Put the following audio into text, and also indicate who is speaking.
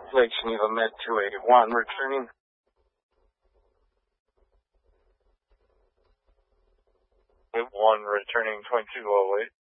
Speaker 1: Lake Geneva Med 281, returning. Loop 1, returning 2208.